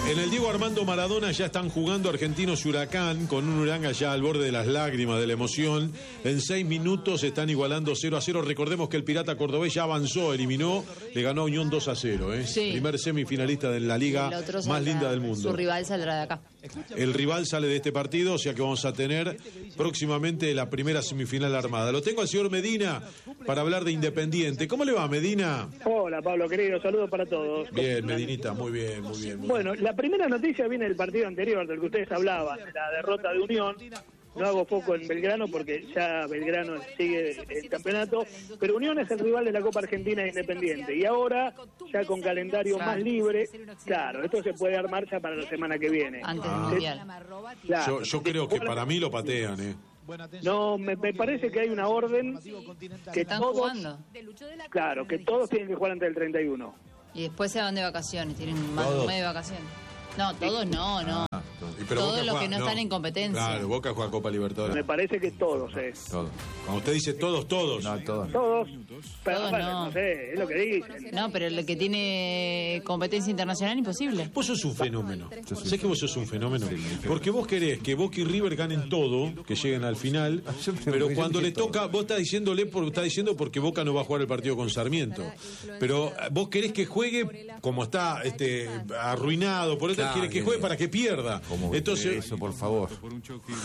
En el Diego Armando Maradona ya están jugando Argentinos y Huracán, con un Huracán ya al borde de las lágrimas, de la emoción. En 6 minutos están igualando 0-0. Recordemos que el Pirata Cordobés ya avanzó, eliminó, le ganó a Unión 2-0. Sí. Primer semifinalista de la liga más linda del mundo. Su rival saldrá de acá. El rival sale de este partido, o sea que vamos a tener próximamente la primera semifinal armada. Lo tengo al señor Medina para hablar de Independiente. ¿Cómo le va, Medina? Hola, Pablo, querido, saludos para todos. Bien, Medinita, muy bien. Bueno, la primera noticia viene del partido anterior, del que ustedes hablaban, la derrota de Unión. No hago foco en Belgrano porque ya Belgrano sigue el campeonato, pero Unión es el rival de la Copa Argentina de Independiente. Y ahora, ya con calendario más libre, claro, esto se puede armar ya para la semana que viene. Antes del Mundial. Claro. Yo creo que para mí lo patean, No, me parece que hay una orden que están todos, jugando. claro, que todos tienen que jugar antes del 31. Y después se van de vacaciones, tienen más de un mes de vacaciones. No, todos no. Pero Todos Boca los juega, que no están en competencia. Claro, Boca juega Copa Libertadores. Me parece que todos, Todo. Cuando usted dice todos. No, todos. Todos, pero Todos bueno, no sé, es lo que dicen. No, pero el que tiene competencia internacional, imposible. Vos sos un fenómeno. Sé que vos sos un fenómeno. Porque vos querés que Boca y River ganen todo, que lleguen al final, pero cuando le toca, vos estás diciendo porque Boca no va a jugar el partido con Sarmiento. Pero vos querés que juegue como está arruinado, por eso Claro, quiere que juegue para que pierda. ¿Cómo Entonces, eso, por favor? Bueno,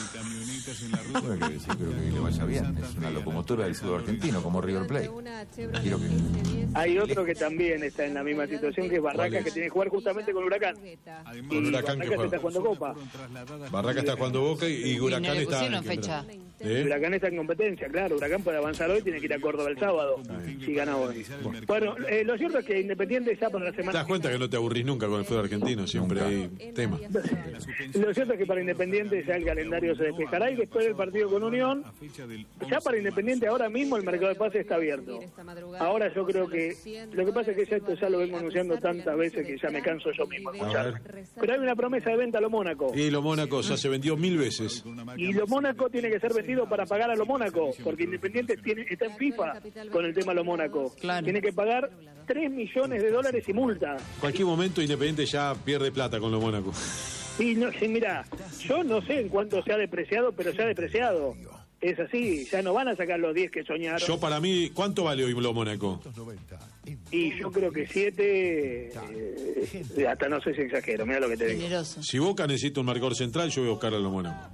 creo que le vaya bien. Es una locomotora del fútbol argentino, como River Plate. Quiero que... Hay otro que también está en la misma situación, que es Barracas, que tiene que jugar justamente con Huracán. Con Huracán que Barracas juega. está jugando Copa. Barraca está jugando Boca y Huracán Y no le está pusieron fecha. Huracán está en competencia, claro. Huracán puede avanzar hoy, tiene que ir a Córdoba el sábado, si gana hoy. Bueno, lo cierto es que Independiente ya para la ¿Te semana... das cuenta que no te aburrís nunca con el fútbol argentino? Siempre hay tema. Lo cierto es que para Independiente ya el calendario se despejará y después del partido con Unión, ya para Independiente ahora mismo el mercado de pases está abierto. Ahora yo creo que lo que pasa es que ya esto ya lo vengo anunciando tantas veces que ya me canso yo mismo de escuchar. Pero hay una promesa de venta a lo Mónaco. Y lo Mónaco ya se vendió 1000 veces. Y lo Mónaco tiene que ser vendido para pagar a lo Mónaco, porque Independiente está en FIFA con el tema lo Mónaco. Claro. Tiene que pagar $3 millones y multa. En cualquier momento Independiente ya pierde plata con lo Mónaco. Y no, sí, mira, yo no sé en cuánto se ha depreciado, pero se ha depreciado. Es así, ya no van a sacar los 10 que soñaron. Yo para mí, ¿cuánto vale hoy lo Mónaco? Y yo creo que 7, hasta no sé si exagero, mira lo que te digo. Generoso. Si Boca necesita un marcador central, yo voy a buscar a lo Mónaco.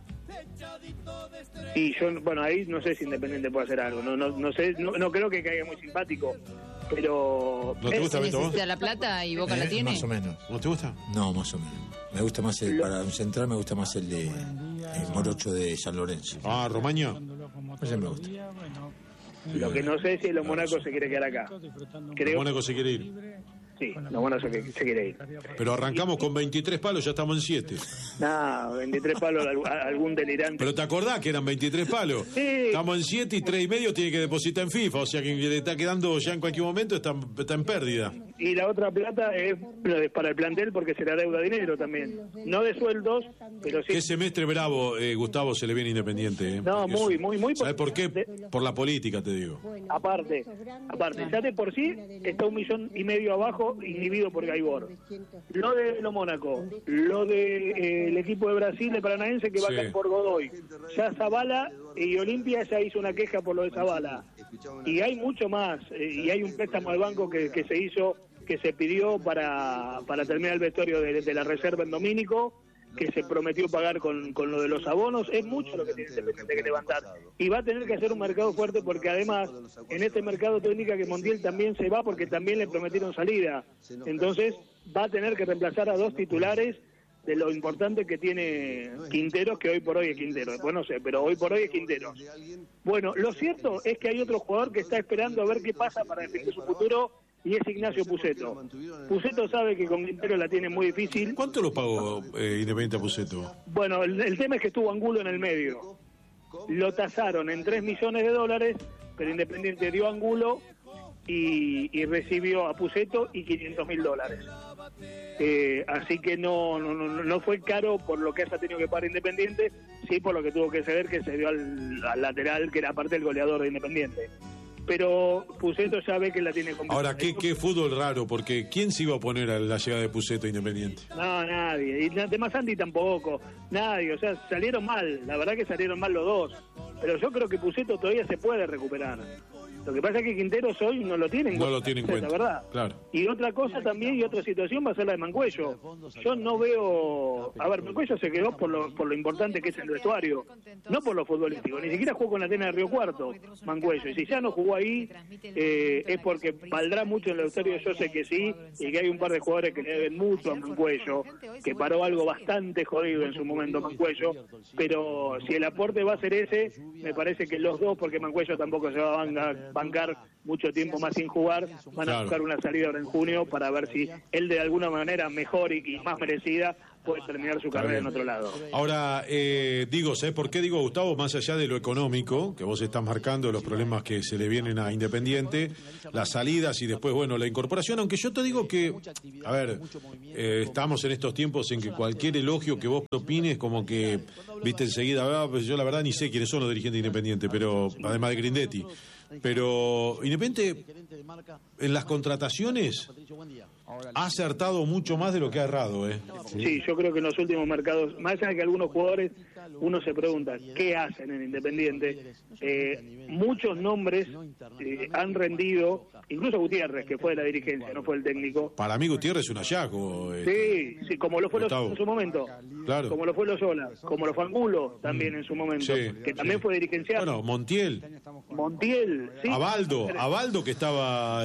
Y yo, bueno, ahí no sé si Independiente puede hacer algo, no sé, no creo que caiga muy simpático, pero... ¿No te gusta, ¿Se Beto, vos? necesita la plata y Boca la tiene? Más o menos. ¿No te gusta? No, más o menos. Me gusta más para un central me gusta más el de Morocho de San Lorenzo. Ah, Romaña. Ese me gusta. Lo que no sé es si los Mónacos se quiere quedar acá. Lo Creo, Mónaco se quiere ir. sí, los Mónacos se quiere ir. Pero arrancamos con 23 palos, ya estamos en 7. No, 23 palos, algún delirante. Pero ¿te acordás que eran 23 palos? Sí. Estamos en 7 y 3,5 tiene que depositar en FIFA, o sea que le está quedando ya en cualquier momento, está en pérdida. Y la otra plata es para el plantel porque se le adeuda dinero también. No de sueldos, pero sí. ¿Qué semestre bravo, Gustavo, se le viene Independiente? No, Porque muy. ¿Sabes por qué? Por la política, te digo. Aparte, ya de por sí está 1,5 millones abajo, inhibido por Gaibor. Lo de lo Mónaco, lo de el equipo de Brasil, de Paranaense, que va Sí. a caer por Godoy. Ya Zavala y Olimpia ya hizo una queja por lo de Zavala. Y hay mucho más, y hay un préstamo al banco que se hizo, que se pidió para terminar el vestuario de la reserva en Domínico, que se prometió pagar con lo de los abonos. Es mucho lo que tiene Independiente que levantar, y va a tener que hacer un mercado fuerte, porque además en este mercado técnica que Montiel también se va, porque también le prometieron salida. Entonces va a tener que reemplazar a 2 titulares de lo importante que tiene Quinteros, que hoy por hoy es Quinteros, después no sé, pero hoy por hoy es Quinteros. Bueno, lo cierto es que hay otro jugador que está esperando a ver qué pasa para definir su futuro, y es Ignacio Pusetto. Pusetto sabe que con Quintero la tiene muy difícil. ¿Cuánto lo pagó Independiente a Pusetto? Bueno, el tema es que estuvo Angulo en el medio. Lo tasaron en $3 millones, pero Independiente dio Angulo y recibió a Pusetto y $500.000. Así que no fue caro por lo que haya tenido que pagar Independiente, sí por lo que tuvo que ceder, que se dio al lateral, que era parte del goleador de Independiente. pero Puceto ya ve que la tiene complicada. Ahora, ¿qué fútbol raro? Porque ¿quién se iba a oponer a la llegada de Puceto a Independiente? No, nadie. Y de Masanti tampoco. Nadie. O sea, salieron mal. La verdad que salieron mal los dos. Pero yo creo que Puceto todavía se puede recuperar. Lo que pasa es que Quinteros hoy no lo tiene en cuenta. No lo tiene en cuenta, la verdad. Claro. Y otra cosa también, y otra situación va a ser la de Mancuello. Yo no veo... A ver, Mancuello se quedó por lo importante que es el vestuario, no por lo futbolístico. Ni siquiera jugó con la Atenas de Río Cuarto, Mancuello. Y si ya no jugó ahí, es porque valdrá mucho en el vestuario. Yo sé que sí, y que hay un par de jugadores que le deben mucho a Mancuello, que paró algo bastante jodido en su momento Mancuello. Pero si el aporte va a ser ese, me parece que los dos, porque Mancuello tampoco se va a bancar mucho tiempo más sin jugar, van a buscar una salida ahora en junio para ver si él de alguna manera mejor y más merecida puede terminar su carrera en otro lado. Ahora, digo, ¿sabes por qué digo, Gustavo? Más allá de lo económico, que vos estás marcando, los problemas que se le vienen a Independiente, las salidas y después, bueno, la incorporación, aunque yo te digo que, a ver, estamos en estos tiempos en que cualquier elogio que vos propines, como que, viste, enseguida, pues yo la verdad ni sé quiénes son los dirigentes de Independiente, pero además de Grindetti. Pero Independiente en las contrataciones ha acertado mucho más de lo que ha errado, Sí, yo creo que en los últimos mercados, más allá de que algunos jugadores, uno se pregunta qué hacen en Independiente. Muchos nombres han rendido, incluso Gutiérrez, que fue de la dirigencia, no fue el técnico. Para mí Gutiérrez es un hallazgo. Sí, como lo fue en su momento. Claro. Como lo fue Loyola, como lo fue Angulo también en su momento, que también fue dirigencial. Bueno, Montiel, sí. Abaldo que estaba,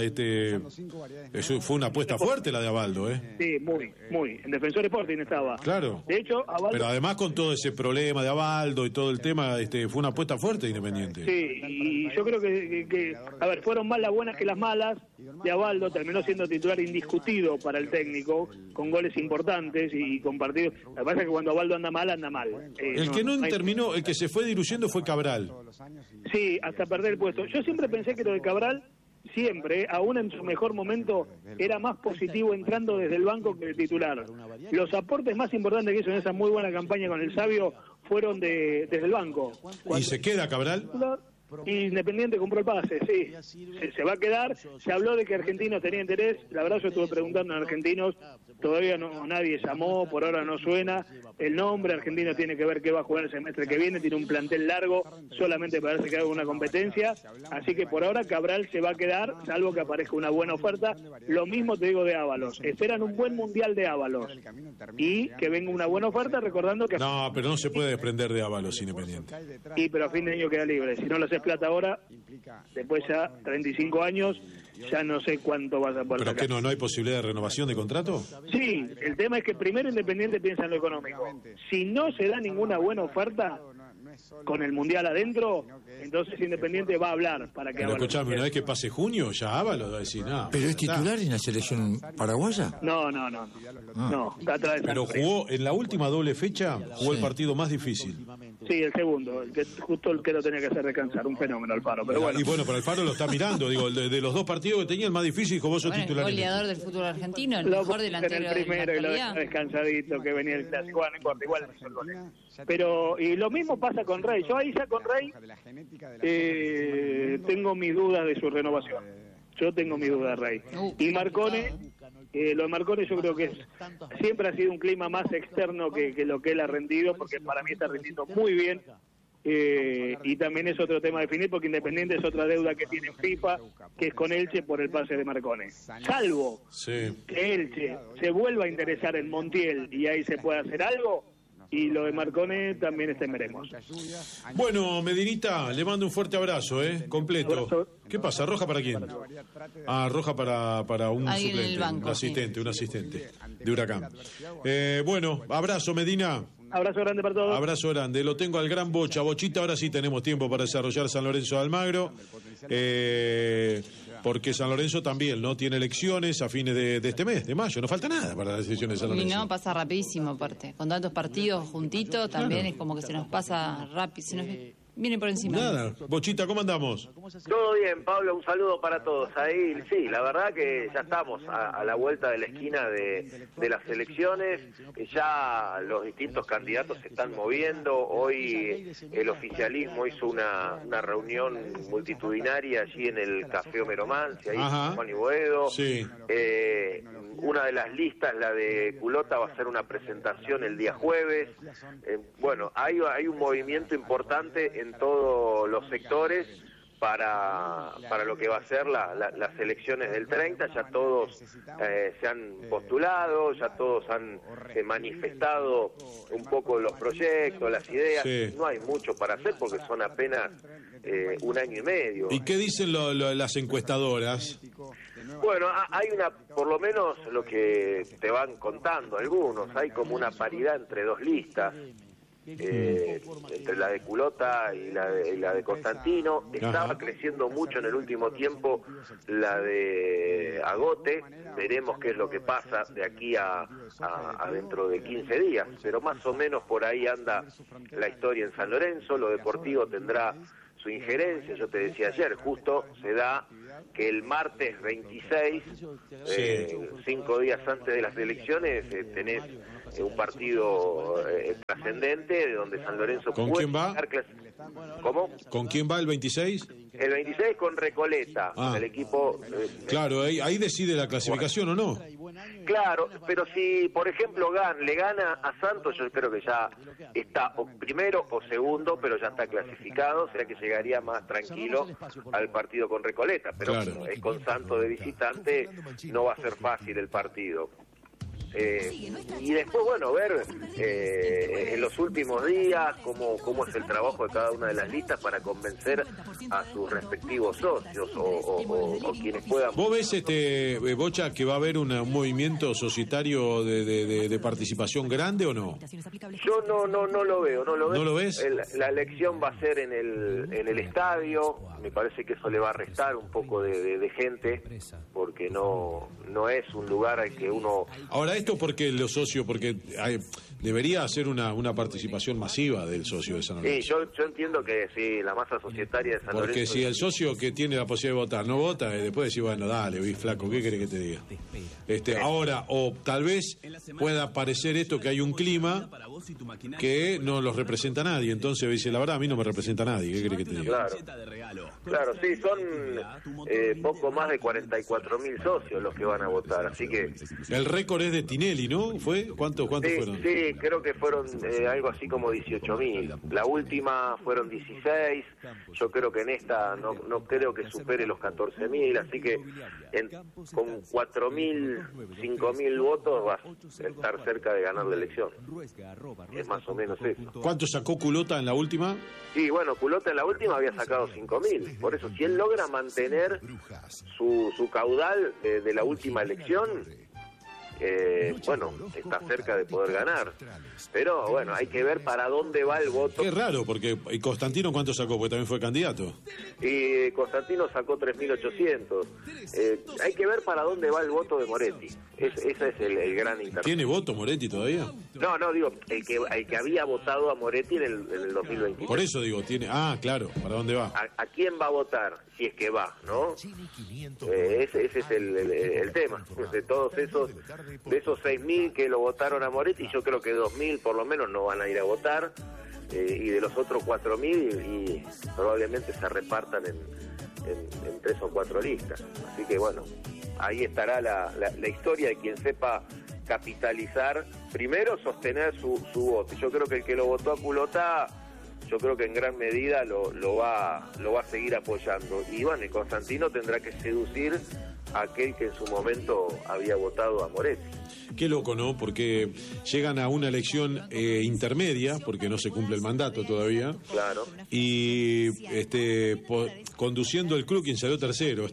eso fue una apuesta fuerte la de Abaldo, Sí, muy. En Defensor Sporting estaba. Claro. De hecho, Abaldo... Pero además con todo ese problema de Abaldo y todo el tema, fue una apuesta fuerte Independiente. Sí, y yo creo que a ver, fueron más las buenas que las malas de Abaldo, terminó siendo titular indiscutido para el técnico, con goles importantes y con partidos. Lo que pasa es que cuando Abaldo anda mal. El que no terminó, el que se fue diluyendo fue Cabral. Sí, hasta perder el puesto. Yo siempre pensé que lo de Cabral, siempre, aún en su mejor momento, era más positivo entrando desde el banco que de titular. Los aportes más importantes que hizo en esa muy buena campaña con el Sabio fueron desde el banco. ¿Y se queda Cabral? Independiente compró el pase, sí. Se va a quedar. Se habló de que Argentinos tenía interés. La verdad, yo estuve preguntando a Argentinos. Todavía nadie llamó, por ahora no suena el nombre. Argentinos tiene que ver qué va a jugar el semestre que viene. Tiene un plantel largo, solamente para que haga una competencia. Así que por ahora Cabral se va a quedar, salvo que aparezca una buena oferta. Lo mismo te digo de Ábalos. Esperan un buen mundial de Ábalos. Y que venga una buena oferta, recordando que... No, pero no se puede desprender de Ábalos Independiente. Pero a fin de año queda libre. Si no lo haces plata ahora, después ya 35 años, ya no sé cuánto vas a poder ¿Pero sacar. qué no hay posibilidad de renovación de contrato? Sí, el tema es que primero Independiente piensa en lo económico. Si no se da ninguna buena oferta con el Mundial adentro, entonces Independiente va a hablar para que... Pero escuchame, una vez que pase junio, ya Ábalos va a decir nada. ¿Pero es titular en la selección paraguaya? No, está atrás de... Pero jugó, en la última doble fecha, jugó el partido más difícil. Sí, el segundo, justo el que lo tenía que hacer descansar, un fenómeno Alfaro, pero bueno. Y bueno, pero Alfaro lo está mirando, digo, de los dos partidos que tenía, el más difícil, como vos sos titular. El goleador del fútbol argentino, el mejor delantero en el primero de y lo la descansadito que venía el clásico, bueno, no importa, igual no hizo el gol. Pero, y lo mismo pasa con Rey. Yo ahí ya con Rey tengo mis dudas de su renovación. Yo tengo mis dudas, Rey. Y Marcone, lo de Marcone yo creo que siempre ha sido un clima más externo que lo que él ha rendido, porque para mí está rendiendo muy bien. Y también es otro tema a definir, porque Independiente es otra deuda que tiene FIFA, que es con Elche por el pase de Marcone. Salvo que Elche se vuelva a interesar en Montiel y ahí se pueda hacer algo, y lo de Marcone también está en veremos. Bueno, Medinita, le mando un fuerte abrazo, completo. Abrazo. ¿Qué pasa? ¿Roja para quién? Roja para un suplente, banco, un asistente de Huracán. Bueno, abrazo, Medina. Abrazo grande para todos. Abrazo grande. Lo tengo al gran Bochita. Ahora sí tenemos tiempo para desarrollar San Lorenzo de Almagro. Porque San Lorenzo también no tiene elecciones a fines de este mes, de mayo. No falta nada para las elecciones de San Lorenzo. Y no, pasa rapidísimo aparte. Con tantos partidos juntitos también es como que se nos pasa rápido. Viene por encima. Nada. Bochita, ¿cómo andamos? Todo bien, Pablo, un saludo para todos. Ahí, sí, la verdad que ya estamos a la vuelta de la esquina de las elecciones, ya los distintos candidatos se están moviendo. Hoy el oficialismo hizo una reunión multitudinaria allí en el Café Homero Mansi, ahí con Juan y Boedo. Sí. Una de las listas, la de Culota, va a ser una presentación el día jueves. Bueno, hay un movimiento importante en todos los sectores para lo que va a ser las elecciones del 30. Ya todos se han postulado, ya todos han manifestado un poco los proyectos, las ideas. Sí. No hay mucho para hacer porque son apenas un año y medio. ¿Y qué dicen las encuestadoras? Bueno, hay por lo menos lo que te van contando algunos, hay como una paridad entre dos listas, entre la de Culota y la de Constantino. Estaba creciendo mucho en el último tiempo la de Agote. Veremos qué es lo que pasa de aquí a dentro de 15 días, pero más o menos por ahí anda la historia en San Lorenzo. Lo deportivo tendrá su injerencia. Yo te decía ayer, justo se da que el martes 26, 5 días antes de las elecciones, tenés un partido trascendente de donde San Lorenzo ¿Con quién va? ¿Cómo? ¿Con quién va el 26? El 26 con Recoleta, con el equipo... Claro, ahí decide la clasificación, ¿o no? Claro, pero si, por ejemplo, le gana a Santos, yo creo que ya está o primero o segundo, pero ya está clasificado, o sea que llegaría más tranquilo al partido con Recoleta, pero claro, es con Santos de visitante, no va a ser fácil el partido. Y después, bueno, ver en los últimos días cómo es el trabajo de cada una de las listas para convencer a sus respectivos socios o quienes puedan. ¿Vos ves, Bocha, que va a haber un movimiento societario de participación grande o no? Yo no lo veo, no lo veo. ¿No lo ves? La elección va a ser en el estadio. Me parece que eso le va a restar un poco de gente, porque no es un lugar al que uno... Ahora, esto porque los socios, porque debería hacer una participación masiva del socio de San Lorenzo. Sí, yo entiendo que sí, la masa societaria de San Lorenzo... Porque si el socio que tiene la posibilidad de votar no vota, después decís, bueno, dale, flaco, ¿qué querés que te diga? Ahora, o tal vez pueda parecer esto que hay un clima que no los representa a nadie, entonces dice, la verdad, a mí no me representa a nadie, ¿qué querés que te diga? Claro, sí, son poco más de 44.000 socios los que van a votar, así que... El récord es de Tinelli, ¿no? ¿Cuántos fueron? Sí, creo que fueron algo así como 18.000. La última fueron 16, yo creo que en esta no creo que supere los 14.000, así que con 4.000, 5.000 votos va a estar cerca de ganar la elección. Es más o menos eso. ¿Cuánto sacó Culota en la última? Sí, bueno, Culota en la última había sacado 5.000, por eso si él logra mantener su caudal de la última elección, bueno, está cerca de poder ganar. Pero bueno, hay que ver para dónde va el voto. Qué raro, porque ¿y Constantino cuánto sacó? Porque también fue candidato. Y Constantino sacó 3.800. Hay que ver para dónde va el voto de Moretti. Ese es el gran interés. ¿Tiene voto Moretti todavía? No, digo, el que había votado a Moretti en el 2023. Por eso digo, tiene... Ah, claro, ¿para dónde va? ¿A quién va a votar? Si es que va, ¿no? Ese es el tema. De todos esos 6.000 que lo votaron a Moretti, yo creo que 2.000 por lo menos no van a ir a votar, y de los otros 4.000 y probablemente se repartan en 3 o 4 listas. Así que bueno, ahí estará la historia de quien sepa capitalizar, primero sostener su voto. Yo creo que el que lo votó a Culota, yo creo que en gran medida lo va a seguir apoyando. Y bueno, y Constantino tendrá que seducir a aquel que en su momento había votado a Moretti. Qué loco, ¿no? Porque llegan a una elección intermedia, porque no se cumple el mandato todavía. Claro. Y conduciendo el club quien salió tercero.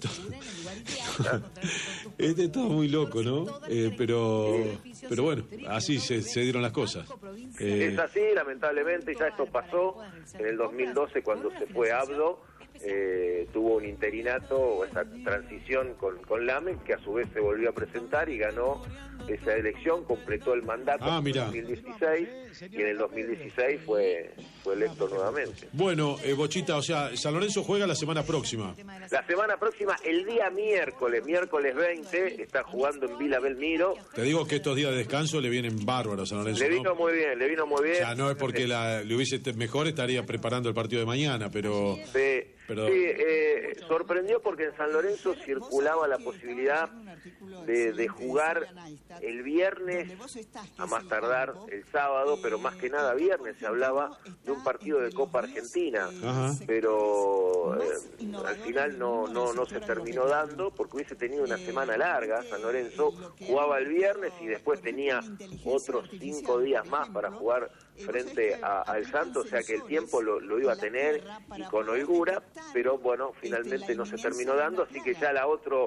Todo muy loco, ¿no? Pero bueno, así se dieron las cosas. Es así, lamentablemente, ya esto pasó en el 2012 cuando se fue Abdo. Tuvo un interinato o esa transición con Lamen, que a su vez se volvió a presentar y ganó esa elección, completó el mandato en el 2016 y en el 2016 fue electo nuevamente. Bueno, Bochita, o sea, San Lorenzo juega la semana próxima. La semana próxima, el día miércoles 20, está jugando en Vila Belmiro. Te digo que estos días de descanso le vienen bárbaros a San Lorenzo. Le vino muy bien. O sea, no es porque le hubiese mejor, estaría preparando el partido de mañana, pero... Sí, sorprendió porque en San Lorenzo circulaba la posibilidad de jugar el viernes, a más tardar el sábado, pero más que nada viernes. Se hablaba de un partido de Copa Argentina. Ajá. Pero al final no se terminó dando porque hubiese tenido una semana larga. San Lorenzo jugaba el viernes y después tenía otros 5 días más para jugar frente al Santos, o sea que el tiempo lo iba a tener y con holgura, pero bueno, finalmente no se terminó dando, así que ya la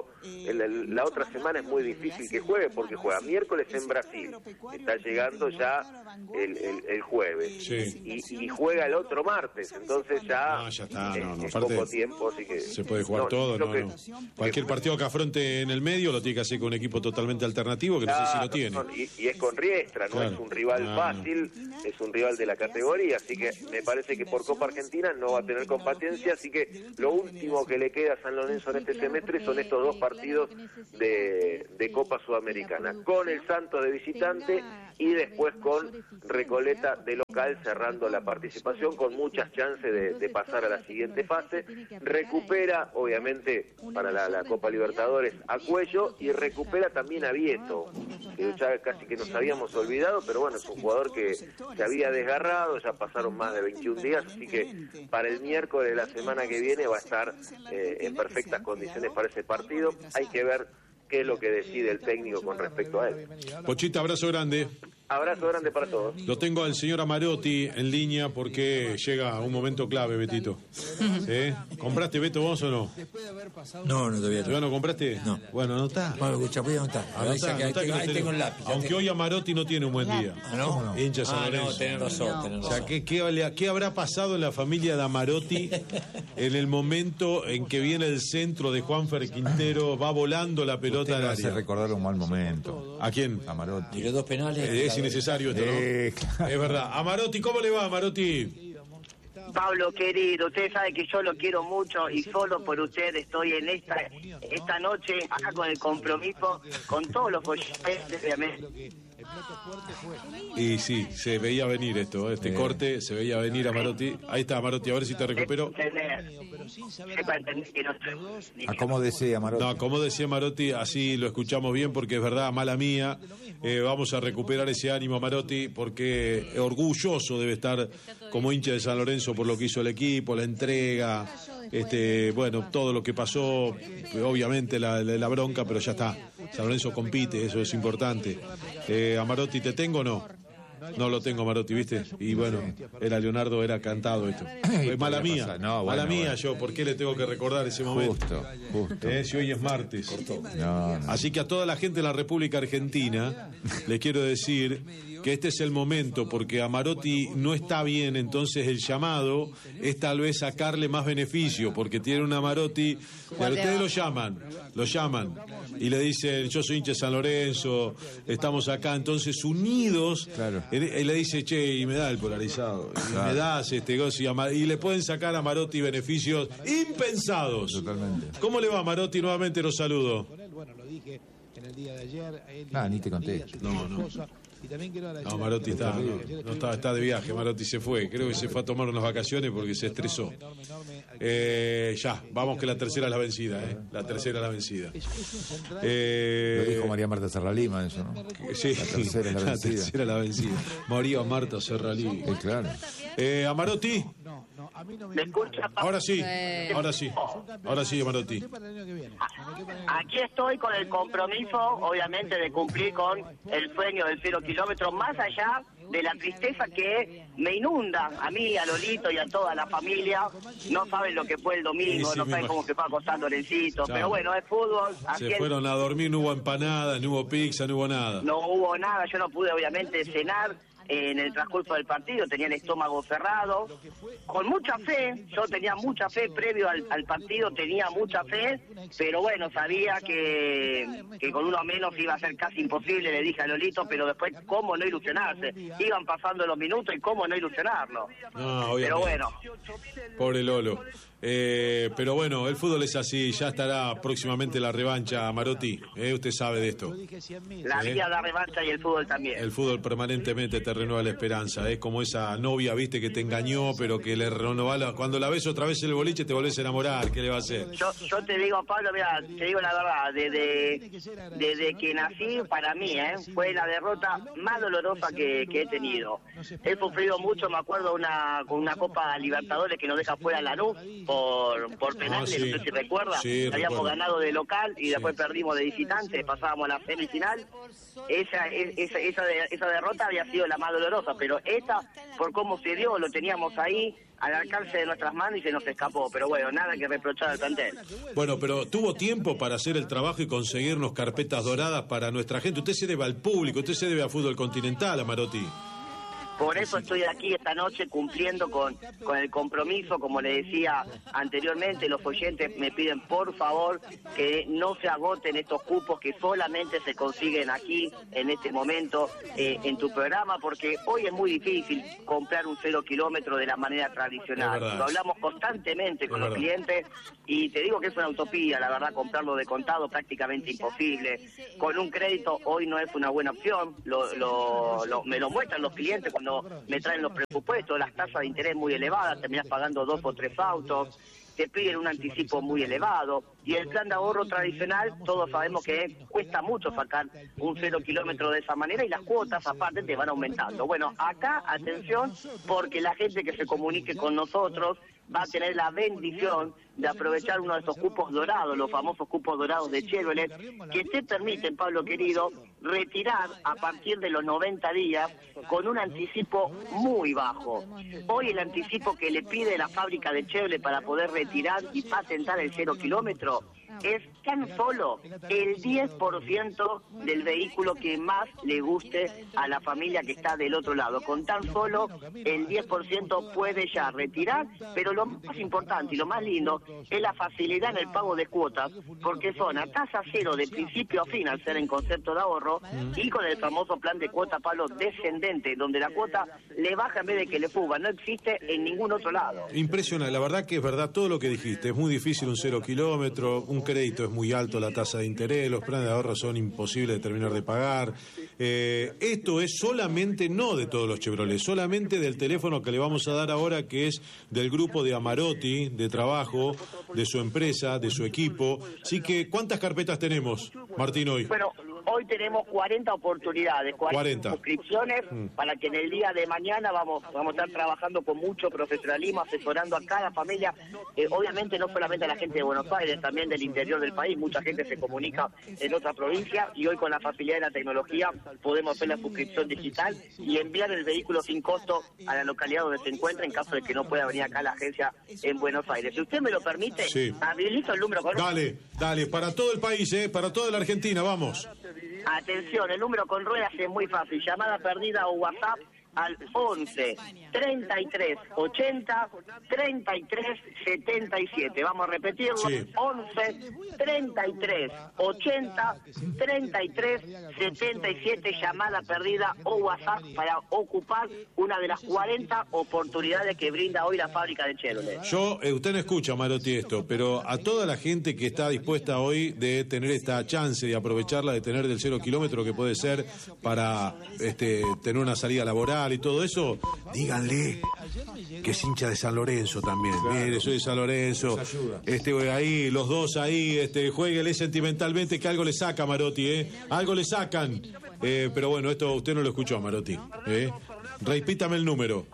otra semana es muy difícil que juegue, porque juega miércoles en Brasil, está llegando ya el jueves, sí. y juega el otro martes, entonces ya está, es poco tiempo, así que... Se puede jugar todo, cualquier partido que afronte en el medio lo tiene que hacer con un equipo totalmente alternativo, que no sé si lo tiene. Y es con Riestra, no es un rival fácil, es un rival de la categoría, así que me parece que por Copa Argentina no va a tener competencia, así que lo último que le queda a San Lorenzo en este semestre son estos 2 partidos de Copa Sudamericana, con el Santos de visitante y después con Recoleta de local, cerrando la participación con muchas chances de pasar a la siguiente fase. Recupera, obviamente, para la Copa Libertadores a Cuello, y recupera también a Vieto, que ya casi que nos habíamos olvidado, pero bueno, es un jugador que se había desgarrado, ya pasaron más de 21 días, así que para el miércoles de la semana que viene va a estar en perfectas condiciones para ese partido. Hay que ver qué es lo que decide el técnico con respecto a él. Pochita, abrazo grande. Abrazo grande para todos. Lo tengo al señor Amarotti en línea porque llega un momento clave, Betito. ¿Compraste, Beto, vos o no? No, todavía. ¿Todavía no compraste? No. Bueno, no está. Bueno, escucha, voy a anotar. Ahí tengo el lápiz. Aunque hoy Amarotti no tiene un buen día. ¿No? Hincha San Lorenzo. No, tenés razón. O sea, ¿qué habrá pasado en la familia de Amarotti en el momento en que viene el centro de Juanfer Quintero, va volando la pelota al área? Hace recordar un mal momento. ¿A quién? Amarotti. Y los 2 penales. Es innecesario esto, ¿no? Claro. Es verdad. Amarotti, ¿cómo le va, Amarotti? Pablo, querido, usted sabe que yo lo quiero mucho y solo por usted estoy en esta noche acá con el compromiso con todos los oyentes de América. Y sí, se veía venir esto, este corte, se veía venir, Amarotti. Ahí está, Amarotti, a ver si te recupero. ¿Cómo decía Amarotti? No, como decía Amarotti, así lo escuchamos bien, porque es verdad, mala mía. Vamos a recuperar ese ánimo, Amarotti, porque orgulloso debe estar como hincha de San Lorenzo por lo que hizo el equipo, la entrega, bueno, todo lo que pasó, obviamente la bronca, pero ya está. San Lorenzo compite, eso es importante. Amarotti, ¿te tengo o no? No lo tengo, Amarotti, ¿viste? Y bueno, era cantado esto. Mala mía, mala mía yo, ¿por qué le tengo que recordar ese momento? Justo. Si hoy es martes. No. Así que a toda la gente de la República Argentina les quiero decir que este es el momento, porque Amarotti no está bien, entonces el llamado es tal vez sacarle más beneficio, porque tiene un Amarotti, ustedes lo llaman y le dicen, yo soy hincha de San Lorenzo, estamos acá, entonces unidos, claro. Y le dice, che, y me da el polarizado, y me das y le pueden sacar a Amarotti beneficios impensados. Totalmente. ¿Cómo le va, Amarotti? Nuevamente los saludo. Bueno, lo dije en el día de ayer. Ni te contesto. No. No, Marotti está de viaje, Marotti se fue, creo que se fue a tomar unas vacaciones porque se estresó. Ya, vamos que la tercera es la vencida, la tercera es la vencida. Lo dijo María Marta Serralima eso, ¿no? Sí, la tercera es la vencida. María Marta Serralima. Claro. Amarotti. ¿Me escucha? Ahora sí, Amarotti. Aquí estoy con el compromiso, obviamente, de cumplir con el sueño del 0 kilómetros, más allá de la tristeza que me inunda a mí, a Lolito y a toda la familia. No saben lo que fue el domingo, no saben cómo se fue acostando Lorencito, pero bueno, es fútbol. Se fueron a dormir, no hubo empanadas, no hubo pizza, no hubo nada. No hubo nada, yo no pude obviamente cenar. en el transcurso del partido, tenía el estómago cerrado, con mucha fe. Yo tenía mucha fe previo al partido, tenía mucha fe, pero bueno, sabía que con uno menos iba a ser casi imposible, le dije a Lolito, pero después cómo no ilusionarse, iban pasando los minutos y cómo no ilusionarlo. Pero bueno, pobre Lolo. Pero bueno, el fútbol es así, ya estará próximamente la revancha, Marotti, usted sabe de esto. La vida da revancha y el fútbol también. El fútbol permanentemente te renueva la esperanza, es como esa novia, viste, que te engañó, pero que le renueva, cuando la ves otra vez en el boliche te volvés a enamorar, ¿qué le va a hacer? Yo te digo, Pablo, mira, te digo la verdad, desde que nací, para mí, fue la derrota más dolorosa que he tenido. He sufrido mucho, me acuerdo, con una Copa Libertadores que nos deja fuera Lanús, por penales, sí. No sé si recuerda, habíamos ganado de local y después perdimos de visitante, pasábamos a la semifinal. Esa derrota había sido la más dolorosa, pero esta, por cómo se dio, lo teníamos ahí al alcance de nuestras manos y se nos escapó, pero bueno, nada que reprochar al plantel. Bueno, pero tuvo tiempo para hacer el trabajo y conseguirnos carpetas doradas para nuestra gente. Usted se debe al público, usted se debe a fútbol continental, Amarotti. Por eso estoy aquí esta noche cumpliendo con el compromiso, como le decía anteriormente, los oyentes me piden por favor que no se agoten estos cupos que solamente se consiguen aquí en este momento en tu programa, porque hoy es muy difícil comprar un 0 kilómetro de la manera tradicional. Lo hablamos constantemente con los clientes y te digo que es una utopía, la verdad, comprarlo de contado prácticamente imposible. Con un crédito hoy no es una buena opción, me lo muestran los clientes cuando me traen los presupuestos, las tasas de interés muy elevadas, terminás pagando 2 o 3 autos, te piden un anticipo muy elevado, y el plan de ahorro tradicional, todos sabemos que cuesta mucho sacar un 0 kilómetro de esa manera, y las cuotas aparte te van aumentando. Bueno, acá, atención, porque la gente que se comunique con nosotros va a tener la bendición de aprovechar uno de esos cupos dorados, los famosos cupos dorados de Chevrolet, que te permiten, Pablo querido, retirar a partir de los 90 días con un anticipo muy bajo. Hoy el anticipo que le pide la fábrica de Chevrolet para poder retirar y patentar el 0 kilómetro es tan solo el 10% del vehículo que más le guste a la familia que está del otro lado. Con tan solo el 10% puede ya retirar, pero lo más importante y lo más lindo es la facilidad en el pago de cuotas, porque son a tasa cero de principio a fin al ser en concepto de ahorro, y con el famoso plan de cuota, Pablo, descendente, donde la cuota le baja en vez de que le suba. No existe en ningún otro lado. Impresionante, la verdad que es verdad todo lo que dijiste. Es muy difícil un 0 kilómetro, un crédito es muy alto, la tasa de interés, los planes de ahorro son imposibles de terminar de pagar. Esto es solamente, no de todos los Chevrolet, solamente del teléfono que le vamos a dar ahora, que es del grupo de Amarotti, de trabajo, de su empresa, de su equipo. Así que, ¿cuántas carpetas tenemos, Martín, hoy? Bueno, hoy tenemos 40 oportunidades, 40 suscripciones, para que en el día de mañana vamos a estar trabajando con mucho profesionalismo, asesorando a cada familia, obviamente no solamente a la gente de Buenos Aires, también del interior del país. Mucha gente se comunica en otra provincia y hoy con la facilidad de la tecnología podemos hacer la suscripción digital y enviar el vehículo sin costo a la localidad donde se encuentra en caso de que no pueda venir acá a la agencia en Buenos Aires. Si usted me lo permite, habilito el número con... Dale, para todo el país, para toda la Argentina, vamos. Atención, el número con ruedas es muy fácil, llamada perdida o WhatsApp al 11 33 80 33 77. Vamos a repetirlo, 11 33 80 33 77, llamada perdida o WhatsApp para ocupar una de las 40 oportunidades que brinda hoy la fábrica de Chevrolet. Usted no escucha, Marotti, esto, pero a toda la gente que está dispuesta hoy de tener esta chance de aprovecharla, de tener del 0 kilómetro, que puede ser para tener una salida laboral y todo eso, díganle que es hincha de San Lorenzo también. Claro. Mire, soy de San Lorenzo. Ahí, los dos ahí, jueguele sentimentalmente, que algo le saca, Marotti, algo le sacan. Pero bueno, esto usted no lo escuchó, Marotti. Repítame el número.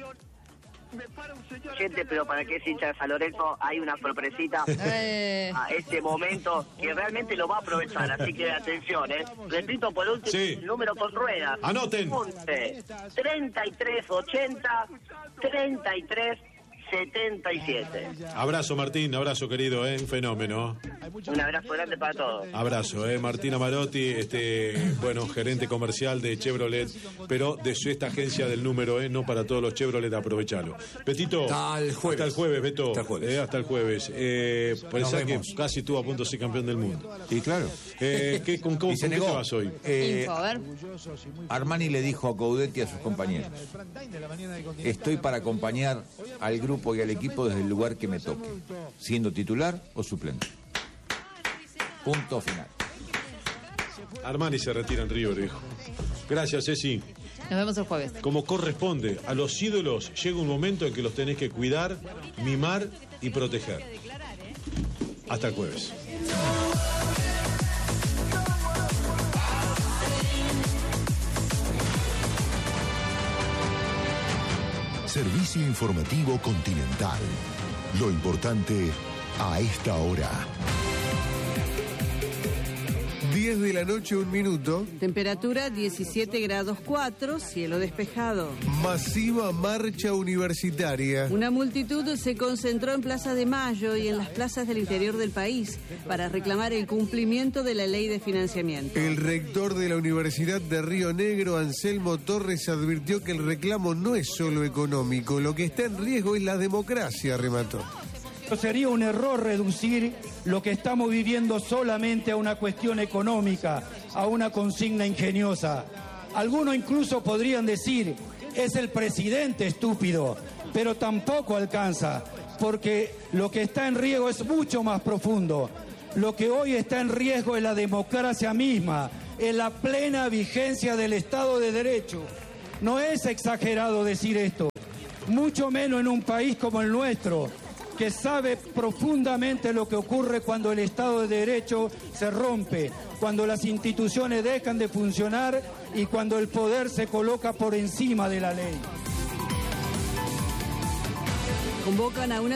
Gente, pero para que es hincha de San Lorenzo hay una sorpresita a este momento que realmente lo va a aprovechar, así que atención, repito por último, el número con ruedas. Anoten. 11 33 80 33 77. Abrazo, Martín, abrazo, querido, un fenómeno. Un abrazo grande para todos. Abrazo, Martín Amarotti, bueno, gerente comercial de Chevrolet, pero de esta agencia del número, no para todos los Chevrolet, aprovechalo. Betito, hasta el jueves, Beto. Hasta el jueves. Hasta el jueves. Pensá que casi estuvo a punto de ser campeón del mundo. Y claro. ¿Con qué te vas hoy? Info, a ver. Armani le dijo a Coudet y a sus compañeros: estoy para acompañar al grupo y al equipo desde el lugar que me toque, siendo titular o suplente. Punto final. Armani se retira en River, viejo. Gracias, Ceci. Nos vemos el jueves. Como corresponde, a los ídolos llega un momento en que los tenés que cuidar, mimar y proteger. Hasta el jueves. Servicio informativo Continental. Lo importante a esta hora. 10 de la noche, 1 minuto. Temperatura 17 grados 4, cielo despejado. Masiva marcha universitaria. Una multitud se concentró en Plaza de Mayo y en las plazas del interior del país para reclamar el cumplimiento de la ley de financiamiento. El rector de la Universidad de Río Negro, Anselmo Torres, advirtió que el reclamo no es solo económico, lo que está en riesgo es la democracia, remató. Sería un error reducir lo que estamos viviendo solamente a una cuestión económica, a una consigna ingeniosa. Algunos incluso podrían decir, es el presidente estúpido, pero tampoco alcanza, porque lo que está en riesgo es mucho más profundo. Lo que hoy está en riesgo es la democracia misma, es la plena vigencia del Estado de Derecho. No es exagerado decir esto, mucho menos en un país como el nuestro, que sabe profundamente lo que ocurre cuando el Estado de Derecho se rompe, cuando las instituciones dejan de funcionar y cuando el poder se coloca por encima de la ley. Convocan a una